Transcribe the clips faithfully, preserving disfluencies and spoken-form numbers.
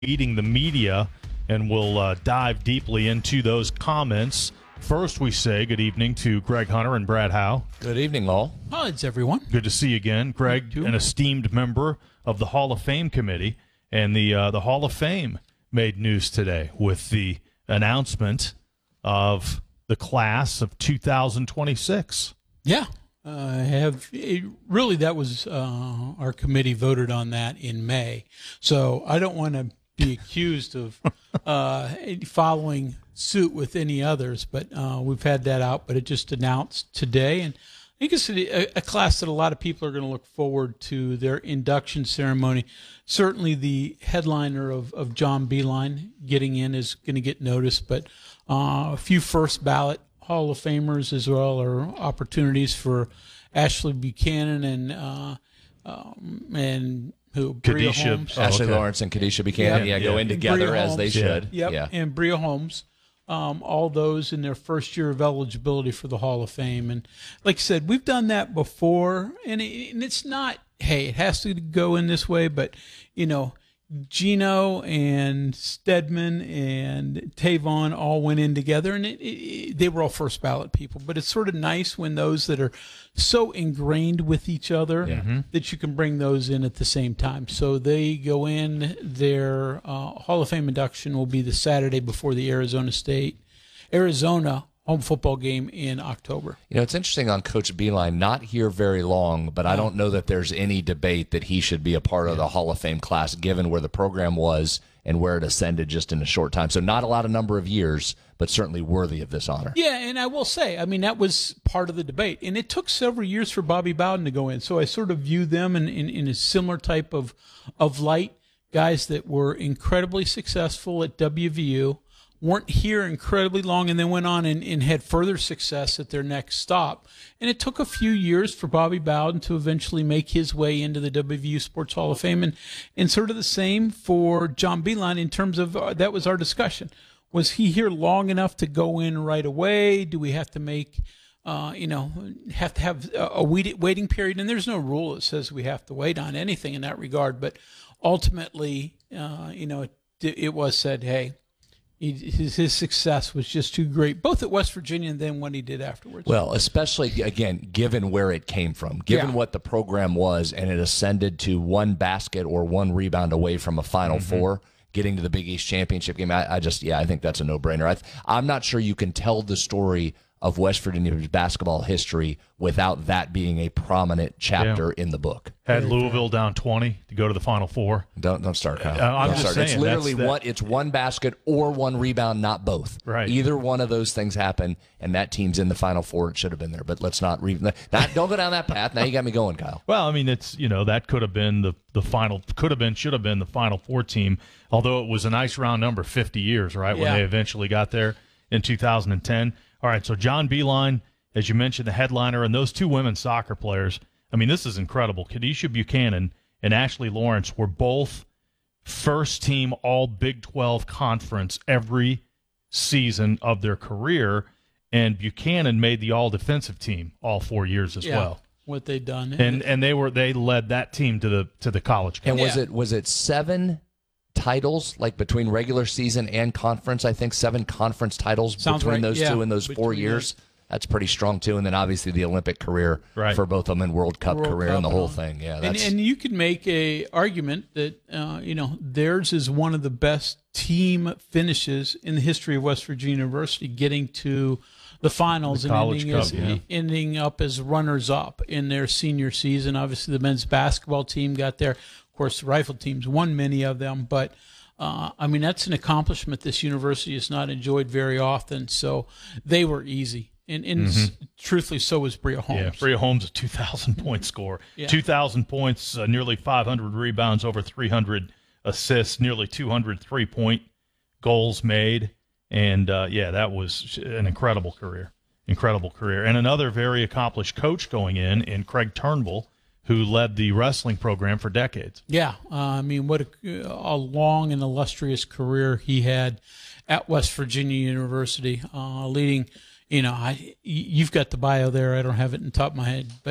eating the media, and we'll uh, dive deeply into those comments. First, we say good evening to Greg Hunter and Brad Howe. Good evening, all. Hi, it's everyone. Good to see you again. Greg, an esteemed member of the Hall of Fame committee, and the uh, the Hall of Fame made news today with the announcement of the class of two thousand twenty-six. Yeah, uh, I have it, really that was uh, our committee voted on that in May, so I don't want to be accused of uh, following suit with any others, but uh, we've had that out, but it just announced today, and I think it's a, a class that a lot of people are going to look forward to their induction ceremony. Certainly the headliner of, of John Beilein getting in is going to get noticed, but uh, a few first ballot Hall of Famers as well, or opportunities for Ashley Buchanan and uh, um, and who Bria Kadisha. Holmes. Oh, Ashley okay. Lawrence and Kadisha Buchanan, yeah, Yep. go Yeah. in together Bria as they Holmes. should. Yep. Yeah. And Bria Holmes, um, all those in their first year of eligibility for the Hall of Fame. And like I said, we've done that before, and, it, and it's not, hey, it has to go in this way, but, you know, Gino and Stedman and Tavon all went in together, and it, it, they were all first ballot people. But it's sort of nice when those that are so ingrained with each other Yeah. that you can bring those in at the same time. So they go in. Their uh, Hall of Fame induction will be the Saturday before the Arizona State, Arizona home football game in October. You know, it's interesting on Coach Beilein, not here very long, but I don't know that there's any debate that he should be a part of the Hall of Fame class, given where the program was and where it ascended just in a short time. So not a lot of number of years, but certainly worthy of this honor. Yeah, and I will say, I mean, that was part of the debate. And it took several years for Bobby Bowden to go in. So I sort of view them in, in, in a similar type of, of light. Guys that were incredibly successful at W V U, weren't here incredibly long, and then went on and, and had further success at their next stop. And it took a few years for Bobby Bowden to eventually make his way into the W V U Sports Hall of Fame. And, and sort of the same for John Beilein in terms of, uh, that was our discussion. Was he here long enough to go in right away? Do we have to make, uh, you know, have to have a, a wait, waiting period? And there's no rule that says we have to wait on anything in that regard. But ultimately, uh, you know, it, it was said, hey, He, his, his success was just too great, both at West Virginia and then what he did afterwards. Well, especially, again, given where it came from, given Yeah. what the program was, and it ascended to one basket or one rebound away from a Final Mm-hmm. Four, getting to the Big East Championship game, I, I just, yeah, I think that's a no-brainer. I, I'm not sure you can tell the story of West Virginia's basketball history without that being a prominent chapter Yeah. in the book. Had Louisville down twenty to go to the Final Four. Don't don't start, Kyle. Uh, I'm Don't just start. It's saying, literally that's that- one. It's one basket or one rebound, not both. Right. Either one of those things happen, and that team's in the Final Four. It should have been there, but let's not. Re- not, don't go down that path. Now you got me going, Kyle. Well, I mean, it's, you know, that could have been the, the final, could have been, should have been the Final Four team, although it was a nice round number, fifty years, right, when Yeah. they eventually got there in two thousand ten. All right, so John Beilein, as you mentioned, the headliner, and those two women soccer players, I mean, this is incredible. Kadisha Buchanan and Ashley Lawrence were both first-team All-Big twelve Conference every season of their career, and Buchanan made the All-Defensive Team all four years as yeah, well. what they'd done. And and they were they led that team to the to the college game. And was Yeah. it was it seven titles, like between regular season and conference? I think seven conference titles Sounds between right, those yeah. two in those four Between years. That's pretty strong too. And then obviously the Olympic career Right. for both of them, and World Cup World career Cup and the and whole all. thing. Yeah, And, that's and you could make a argument that uh, you know theirs is one of the best team finishes in the history of West Virginia University, getting to the finals The and College ending, Cup, as, yeah. ending up as runners up in their senior season. Obviously, the men's basketball team got there. Of course, the rifle teams won many of them, but uh, I mean that's an accomplishment this university has not enjoyed very often. So they were easy. And, and Mm-hmm. truthfully, so was Bria Holmes. Yeah, Bria Holmes, a two thousand point score. Yeah. two thousand points, uh, nearly five hundred rebounds, over three hundred assists, nearly two hundred three-point goals made. And, uh, yeah, that was an incredible career. Incredible career. And another very accomplished coach going in, in Craig Turnbull, who led the wrestling program for decades. Yeah, uh, I mean, what a, a long and illustrious career he had at West Virginia University, uh, leading. You know, I you've got the bio there. I don't have it in the top of my head, but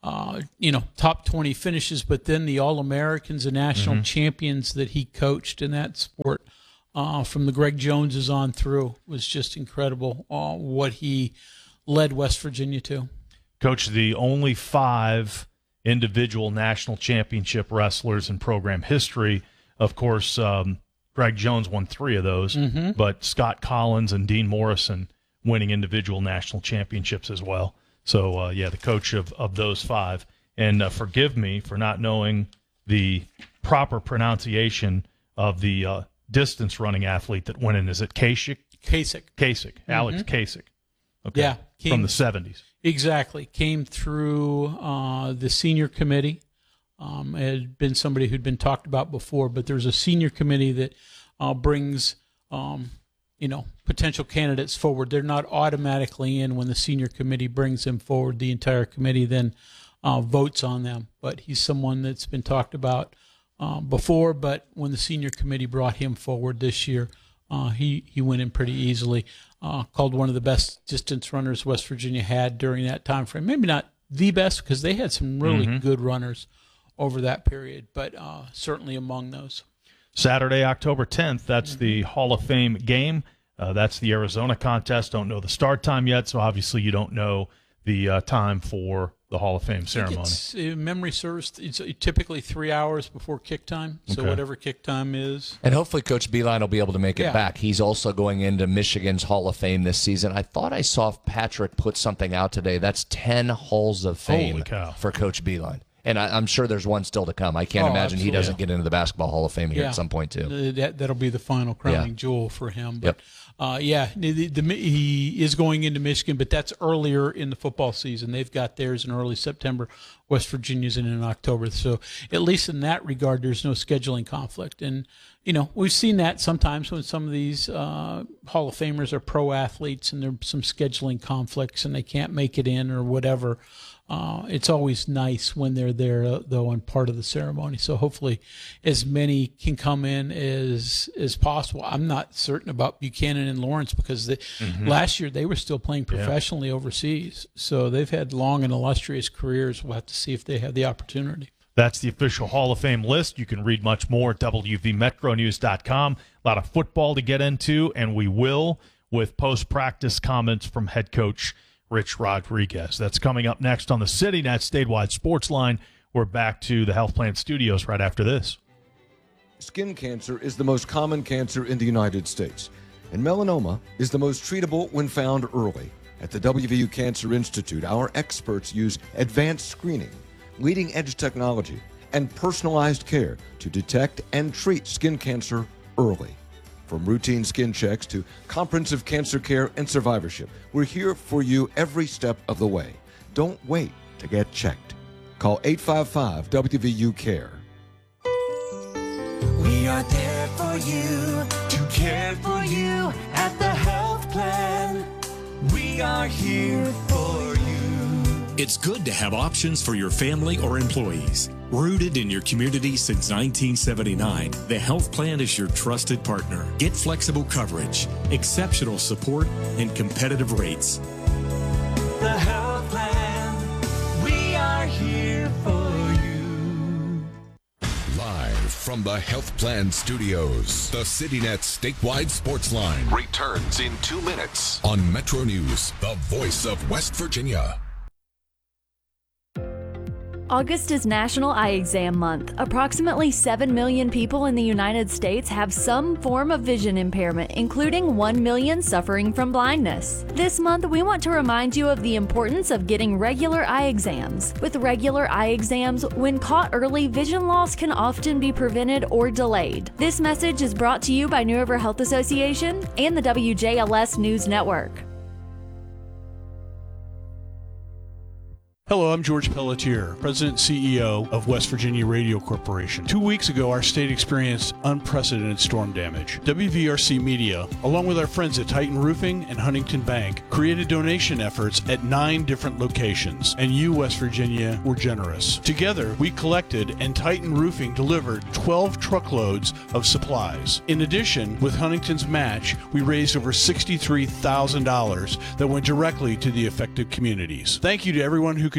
uh, you know, top twenty finishes, but then the All-Americans and national mm-hmm. champions that he coached in that sport, uh, from the Greg Joneses on through, was just incredible uh, what he led West Virginia to. Coach, the only five individual national championship wrestlers in program history. Of course, um, Greg Jones won three of those, mm-hmm. but Scott Collins and Dean Morrison winning individual national championships as well. So, uh, yeah, the coach of, of those five. And uh, forgive me for not knowing the proper pronunciation of the uh, distance running athlete that went in. Is it Kasich? Kasich. Kasich. Mm-hmm. Alex Kasich. Okay. Yeah. Came, from the seventies. Exactly. Came through uh, the senior committee. Um, it had been somebody who'd been talked about before, but there's a senior committee that uh, brings, um, you know, potential candidates forward. They're not automatically in when the senior committee brings them forward. The entire committee then uh, votes on them. But he's someone that's been talked about uh, before, but when the senior committee brought him forward this year, uh, he, he went in pretty easily. Uh, called one of the best distance runners West Virginia had during that time frame. Maybe not the best, because they had some really mm-hmm. good runners over that period, but uh, certainly among those. Saturday, October tenth, that's mm-hmm. the Hall of Fame game. Uh, that's the Arizona contest. Don't know the start time yet, so obviously you don't know the uh, time for the Hall of Fame ceremony. It's, uh, memory serves, it's typically three hours before kick time, so okay. whatever kick time is. And hopefully Coach Beilein will be able to make it yeah. back. He's also going into Michigan's Hall of Fame this season. I thought I saw Patrick put something out today. That's ten Halls of Fame for Coach Beilein. And I, I'm sure there's one still to come. I can't oh, imagine absolutely. he doesn't get into the Basketball Hall of Fame here yeah. at some point, too. That, that'll be the final crowning yeah. jewel for him. But, yep. uh, yeah, the, the, he is going into Michigan, but that's earlier in the football season. They've got theirs in early September. West Virginia's in in October. So at least in that regard, there's no scheduling conflict. And, you know, we've seen that sometimes when some of these uh, Hall of Famers are pro athletes and there's some scheduling conflicts and they can't make it in or whatever. Uh, it's always nice when they're there, uh, though, and part of the ceremony. So hopefully as many can come in as as possible. I'm not certain about Buchanan and Lawrence because the, mm-hmm. last year they were still playing professionally yeah. overseas. So they've had long and illustrious careers. We'll have to see if they have the opportunity. That's the official Hall of Fame list. You can read much more at W V Metro News dot com. A lot of football to get into, and we will with post-practice comments from head coach Rich Rodriguez. That's coming up next on the CityNet Statewide Sports Line. We're back to the Health Plan Studios right after this. Skin cancer is the most common cancer in the United States, and melanoma is the most treatable when found early. At the W V U Cancer Institute, our experts use advanced screening, leading-edge technology, and personalized care to detect and treat skin cancer early. From routine skin checks to comprehensive cancer care and survivorship, we're here for you every step of the way. Don't wait to get checked. Call eight five five W V U CARE. We are there for you, to care for you at the Health Plan. We are here for you. It's good to have options for your family or employees. Rooted in your community since nineteen seventy-nine, the Health Plan is your trusted partner. Get flexible coverage, exceptional support, and competitive rates. The Health Plan, we are here for you. Live from the Health Plan Studios, the CityNet Statewide Sports Line returns in two minutes on Metro News, the voice of West Virginia. August is National Eye Exam Month. Approximately seven million people in the United States have some form of vision impairment, including one million suffering from blindness. This month, we want to remind you of the importance of getting regular eye exams. With regular eye exams, when caught early, vision loss can often be prevented or delayed. This message is brought to you by New River Health Association and the W J L S News Network. Hello, I'm George Pelletier, President and C E O of West Virginia Radio Corporation. Two weeks ago, our state experienced unprecedented storm damage. W V R C Media, along with our friends at Titan Roofing and Huntington Bank, created donation efforts at nine different locations, and you, West Virginia, were generous. Together, we collected and Titan Roofing delivered twelve truckloads of supplies. In addition, with Huntington's match, we raised over sixty-three thousand dollars that went directly to the affected communities. Thank you to everyone who contributed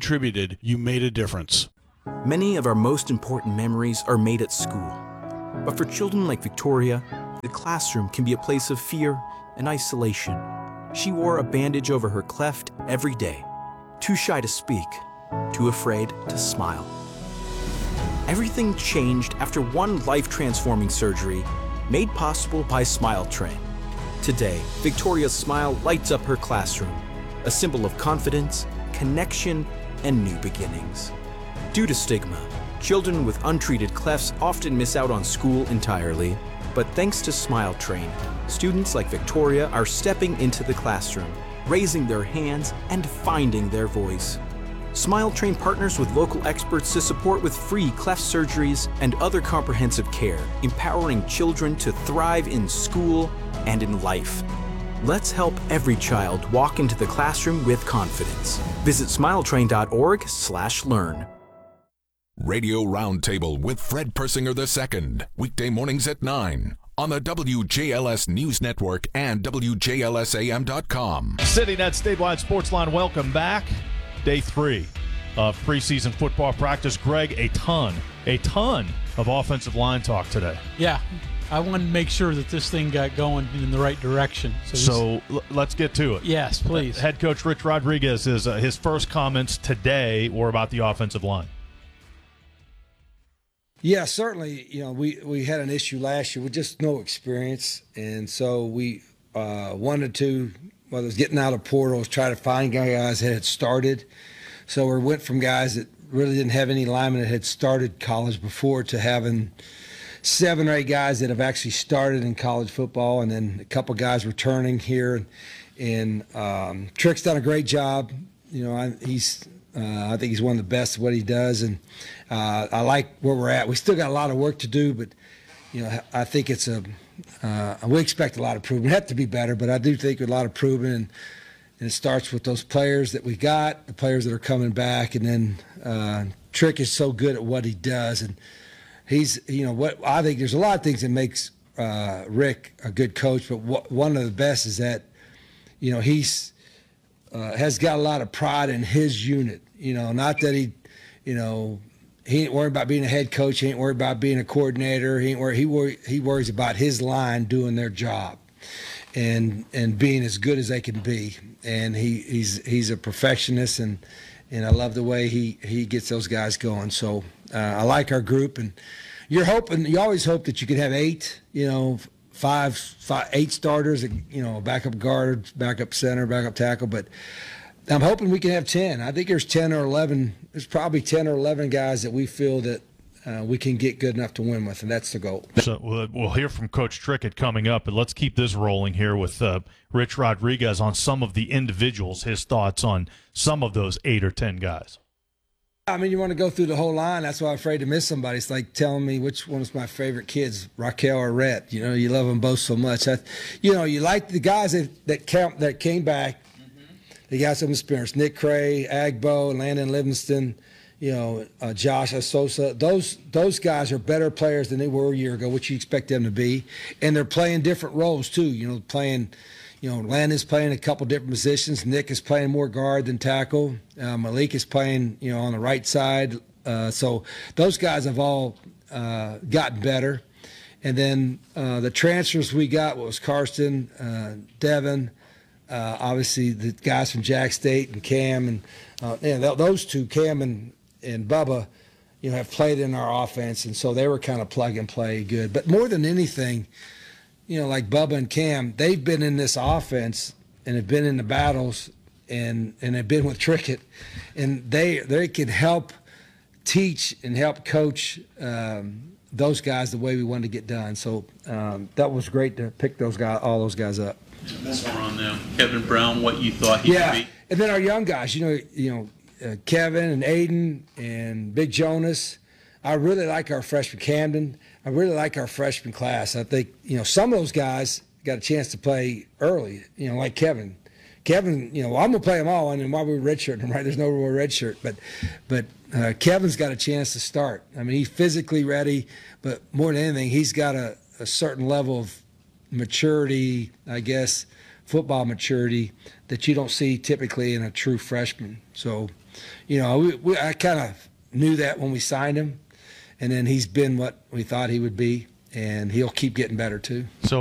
contributed, you made a difference. Many of our most important memories are made at school. But for children like Victoria, the classroom can be a place of fear and isolation. She wore a bandage over her cleft every day, too shy to speak, too afraid to smile. Everything changed after one life-transforming surgery made possible by Smile Train. Today, Victoria's smile lights up her classroom, a symbol of confidence, connection, and new beginnings. Due to stigma, children with untreated clefts often miss out on school entirely, but thanks to Smile Train, students like Victoria are stepping into the classroom, raising their hands, and finding their voice. Smile Train partners with local experts to support with free cleft surgeries and other comprehensive care, empowering children to thrive in school and in life. Let's help every child walk into the classroom with confidence. Visit smiletrain.org slash learn. Radio Roundtable with Fred Persinger the Second, weekday mornings at nine on the W J L S News Network and W J L S A M dot com. CityNet Statewide Sportsline, welcome back. Day three of preseason football practice. Greg, a ton, a ton of offensive line talk today. Yeah, I wanted to make sure that this thing got going in the right direction. So, so l- let's get to it. Yes, please. Uh, head coach Rich Rodriguez, is, uh, his first comments today were about the offensive line. Yeah, certainly. You know, we, we had an issue last year with just no experience, and so we uh, wanted to, whether it was getting out of portals, try to find guys that had started. So we went from guys that really didn't have any linemen that had started college before to having seven or eight guys that have actually started in college football, and then a couple guys returning here. And um, Trick's done a great job. You know, I, he's uh, I think he's one of the best at what he does, and uh, I like where we're at. We still got a lot of work to do, but you know, I think it's a uh, we expect a lot of improvement. We have to be better, but I do think a lot of improvement, and, and it starts with those players that we got, the players that are coming back, and then uh, Trick is so good at what he does, and he's, you know, what I think there's a lot of things that makes uh, Rick a good coach, but what, one of the best is that, you know, he's uh, has got a lot of pride in his unit. You know, not that he, you know, he ain't worried about being a head coach. He ain't worried about being a coordinator. He ain't worried. He worry, he worries about his line doing their job, and and being as good as they can be. And he, he's he's a perfectionist, and and I love the way he he gets those guys going. So uh, I like our group, and you're hoping, you always hope that you can have eight, you know, five, five eight starters, you know, backup guard, backup center, backup tackle, but I'm hoping we can have ten. I think there's ten or eleven. There's probably ten or eleven guys that we feel that uh, we can get good enough to win with, and that's the goal. So we'll, we'll hear from Coach Trickett coming up, but let's keep this rolling here with uh, Rich Rodriguez on some of the individuals, his thoughts on some of those eight or ten guys. I mean, you want to go through the whole line. That's why I'm afraid to miss somebody. It's like telling me which one is my favorite kids, Raquel or Rhett. You know, you love them both so much. I, you know, you like the guys that that, count, that came back. They got some experience. Nick Cray, Agbo, Landon Livingston, you know, uh, Josh Sosa. Those those guys are better players than they were a year ago, which you expect them to be. And they're playing different roles, too. You know, playing, you know, Landon's playing a couple different positions. Nick is playing more guard than tackle. Uh, Malik is playing, you know, on the right side. Uh, so those guys have all uh, gotten better. And then uh, the transfers we got was Karsten, uh, Devin, Uh, obviously, the guys from Jack State and Cam, and uh, yeah, th- those two, Cam and, and Bubba, you know, have played in our offense, and so they were kind of plug and play good. But more than anything, you know, like Bubba and Cam, they've been in this offense and have been in the battles, and and have been with Trickett, and they they can help teach and help coach um, those guys the way we wanted to get done. So um, that was great to pick those guys, all those guys up. More on them. Kevin Brown, what you thought he yeah. could be. And then our young guys, you know, you know, uh, Kevin and Aiden and Big Jonas. I really like our freshman Camden. I really like our freshman class. I think, you know, some of those guys got a chance to play early, you know, like Kevin. Kevin, you know, well, I'm going to play them all, and why we're redshirting them, right? There's no real redshirt. But, but uh, Kevin's got a chance to start. I mean, he's physically ready, but more than anything, he's got a, a certain level of maturity, I guess, football maturity that you don't see typically in a true freshman. So you know, we, we, I kind of knew that when we signed him, and then he's been what we thought he would be, and he'll keep getting better too. So